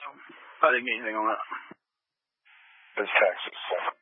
I didn't get anything on it. It's Texas.